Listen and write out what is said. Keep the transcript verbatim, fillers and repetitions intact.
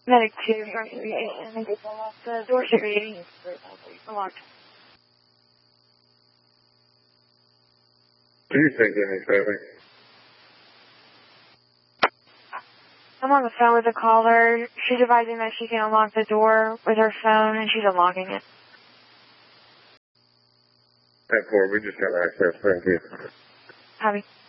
Medic two, the door should be unlocked. Do you think anything? I'm on the phone with the caller. She's advising that she can unlock the door with her phone, and she's unlocking it. ten four, we just got access. Thank you. Copy.